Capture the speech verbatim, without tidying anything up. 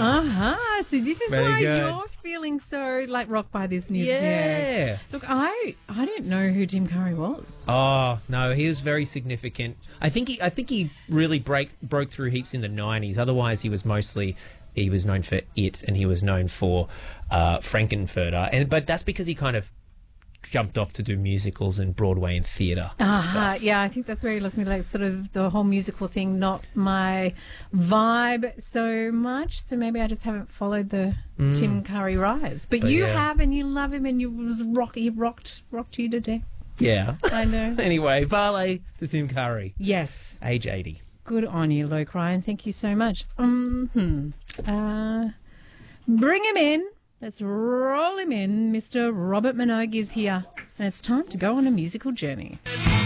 Uh-huh. So this is Very why good. you're feeling so like rocked by this news. Yeah. Look, I I didn't know who Tim Curry was. Oh no, he was very significant. I think he, I think he really break broke through heaps in the nineties. Otherwise, he was mostly he was known for It, and he was known for uh, Frankenfurter. And but that's because he kind of jumped off to do musicals and Broadway and theatre Uh-huh. stuff. Yeah, I think that's where he lost me. Like sort of the whole musical thing, not my vibe so much. So maybe I just haven't followed the Tim Curry rise. But, But you yeah. have, and you love him, and you was rock. He rocked rocked you to death. Yeah. I know. Anyway, Vale to Tim Curry, Yes. age eighty. Good on you, Luke Ryan. Thank you so much. Mm-hmm. Uh, bring him in. Let's roll him in. Mister Robert Minogue is here. And it's time to go on a musical journey.